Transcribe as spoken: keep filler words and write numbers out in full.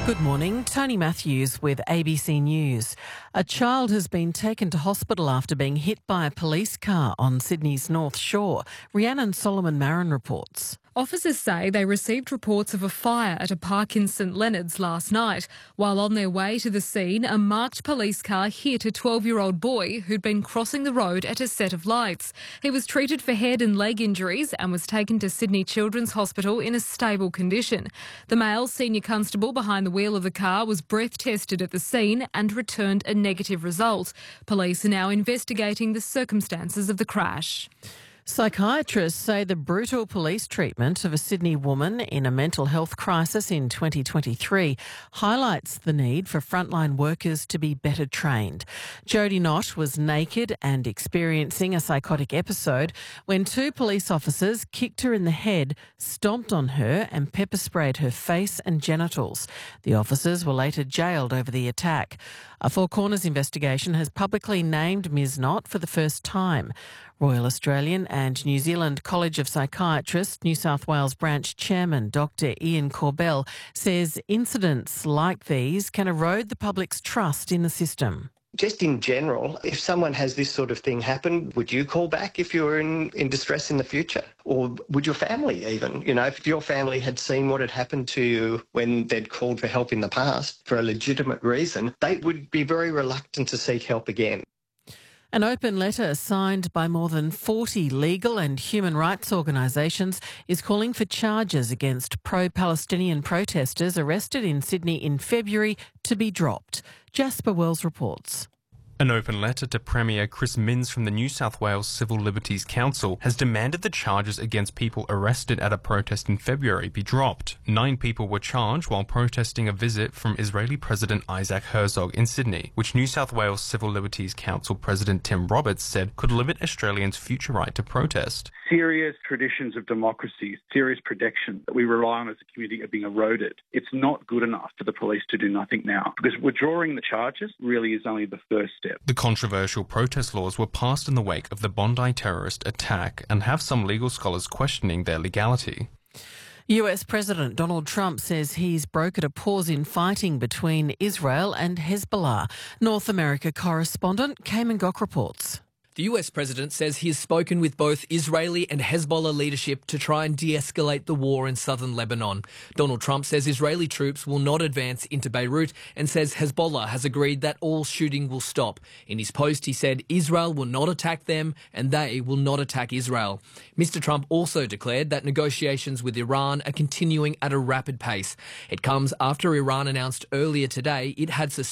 Good morning, Tony Matthews with A B C News. A child has been taken to hospital after being hit by a police car on Sydney's North Shore. Rhiannon Solomon Marin reports. Officers say they received reports of a fire at a park in St Leonard's last night. While on their way to the scene, a marked police car hit a twelve-year-old boy who'd been crossing the road at a set of lights. He was treated for head and leg injuries and was taken to Sydney Children's Hospital in a stable condition. The male senior constable behind the wheel of the car was breath tested at the scene and returned a negative result. Police are now investigating the circumstances of the crash. Psychiatrists say the brutal police treatment of a Sydney woman in a mental health crisis in twenty twenty-three highlights the need for frontline workers to be better trained. Jodie Knott was naked and experiencing a psychotic episode when two police officers kicked her in the head, stomped on her and pepper sprayed her face and genitals. The officers were later jailed over the attack. A Four Corners investigation has publicly named Miz Knott for the first time. Royal Australian and New Zealand College of Psychiatrists New South Wales branch chairman Doctor Ian Corbell says incidents like these can erode the public's trust in the system. Just in general, if someone has this sort of thing happen, would you call back if you were in, in distress in the future? Or would your family even? You know, if your family had seen what had happened to you when they'd called for help in the past for a legitimate reason, they would be very reluctant to seek help again. An open letter signed by more than forty legal and human rights organisations is calling for charges against pro-Palestinian protesters arrested in Sydney in February to be dropped. Jasper Wells reports. An open letter to Premier Chris Minns from the New South Wales Civil Liberties Council has demanded the charges against people arrested at a protest in February be dropped. Nine people were charged while protesting a visit from Israeli President Isaac Herzog in Sydney, which New South Wales Civil Liberties Council President Tim Roberts said could limit Australians' future right to protest. Serious traditions of democracy, serious protection that we rely on as a community are being eroded. It's not good enough for the police to do nothing now, because withdrawing the charges really is only the first step. The controversial protest laws were passed in the wake of the Bondi terrorist attack and have some legal scholars questioning their legality. U S President Donald Trump says he's brokered a pause in fighting between Israel and Hezbollah. North America correspondent Cayman Gok reports. The U S president says he has spoken with both Israeli and Hezbollah leadership to try and de-escalate the war in southern Lebanon. Donald Trump says Israeli troops will not advance into Beirut and says Hezbollah has agreed that all shooting will stop. In his post, he said Israel will not attack them and they will not attack Israel. Mister Trump also declared that negotiations with Iran are continuing at a rapid pace. It comes after Iran announced earlier today it had suspended